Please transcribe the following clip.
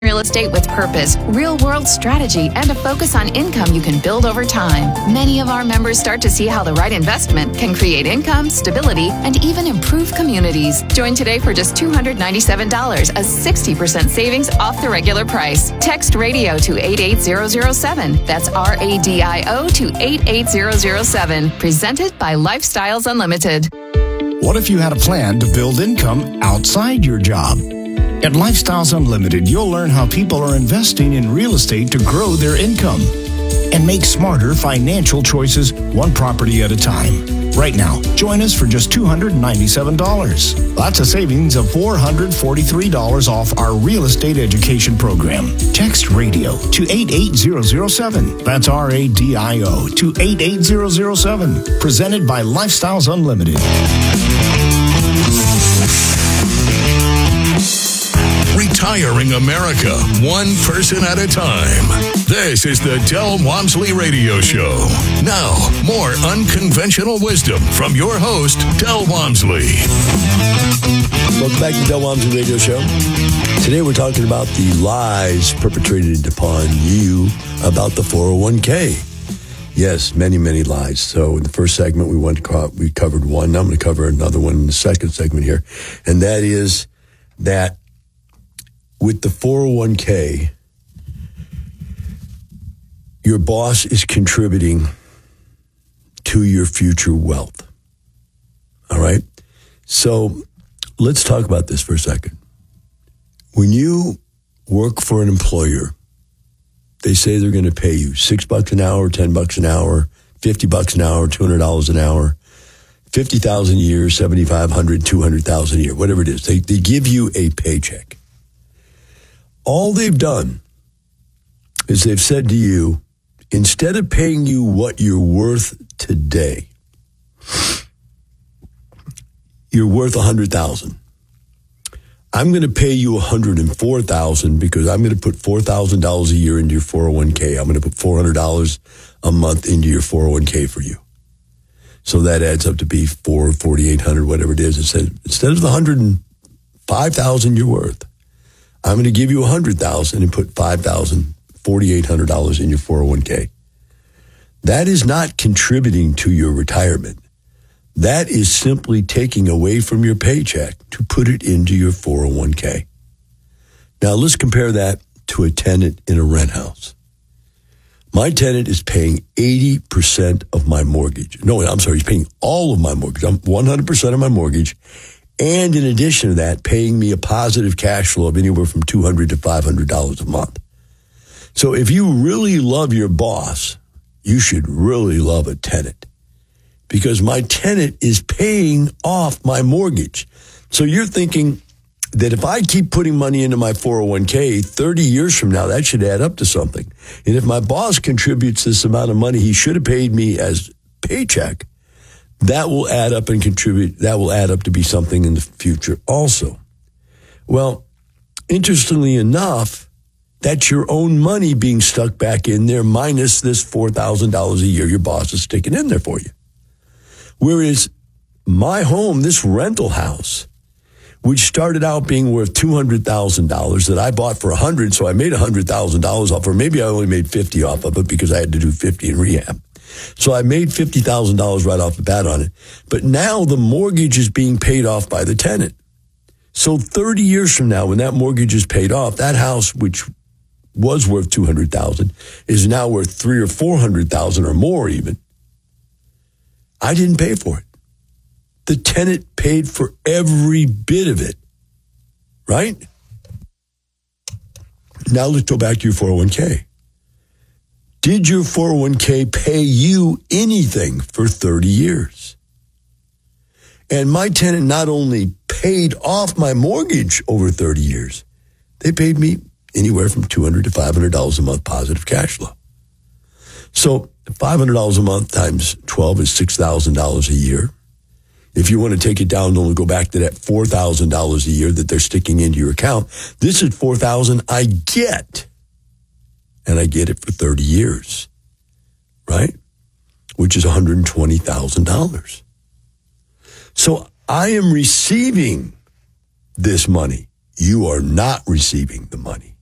Real estate with purpose, real-world strategy, and a focus on income you can build over time. Many of our members start to see how the right investment can create income, stability, and even improve communities. Join today for just $297, a 60% savings off the regular price. Text RADIO to 88007. That's RADIO to 88007. Presented by Lifestyles Unlimited. What if you had a plan to build income outside your job? At Lifestyles Unlimited, you'll learn how people are investing in real estate to grow their income and make smarter financial choices one property at a time. Right now, join us for just $297. That's a savings of $443 off our real estate education program. Text RADIO to 88007. That's RADIO to 88007. Presented by Lifestyles Unlimited. Retiring America, one person at a time. This is the Del Walmsley Radio Show. Now, more unconventional wisdom from your host, Del Walmsley. Welcome back to the Del Walmsley Radio Show. Today we're talking about the lies perpetrated upon you about the 401k. Yes, many, many lies. So in the first segment, we covered one. Now I'm going to cover another one in the second segment here. And that is that with the 401k, your boss is contributing to your future wealth. All right? So let's talk about this for a second. When you work for an employer, they say they're going to pay you $6 an hour, $10 an hour, $50 an hour, $200 an hour, $50,000 a year, $7,500, $200,000 a year, whatever it is. They give you a paycheck. All they've done is they've said to you, instead of paying you what you're worth today, you're worth $100,000. I'm going to pay you $104,000 because I'm going to put $4,000 a year into your 401k. I'm going to put $400 a month into your 401k for you. So that adds up to be $4,800, whatever it is. Instead of the $105,000 you're worth, I'm going to give you $100,000 and put $4,800 in your 401k. That is not contributing to your retirement. That is simply taking away from your paycheck to put it into your 401k. Now let's compare that to a tenant in a rent house. My tenant is paying 80% of my mortgage. No, I'm sorry, he's paying all of my mortgage. I'm 100% of my mortgage. And in addition to that, paying me a positive cash flow of anywhere from $200 to $500 a month. So if you really love your boss, you should really love a tenant. Because my tenant is paying off my mortgage. So you're thinking that if I keep putting money into my 401k, 30 years from now, that should add up to something. And if my boss contributes this amount of money he should have paid me as paycheck, that will add up and contribute. That will add up to be something in the future also. Well, interestingly enough, that's your own money being stuck back in there minus this $4,000 a year your boss is sticking in there for you. Whereas my home, this rental house, which started out being worth $200,000 that I bought for $100,000, so I made $100,000 off, or maybe I only made $50,000 off of it because I had to do $50,000 in rehab. So I made $50,000 right off the bat on it. But now the mortgage is being paid off by the tenant. So 30 years from now, when that mortgage is paid off, that house, which was worth $200,000, is now worth $300,000 or $400,000 or more even. I didn't pay for it. The tenant paid for every bit of it. Right? Now let's go back to your 401k. Did your 401k pay you anything for 30 years? And my tenant not only paid off my mortgage over 30 years, they paid me anywhere from $200 to $500 a month positive cash flow. So $500 a month times 12 is $6,000 a year. If you want to take it down, only go back to that $4,000 a year that they're sticking into your account. This is $4,000 I get. And I get it for 30 years, right? Which is $120,000. So I am receiving this money. You are not receiving the money.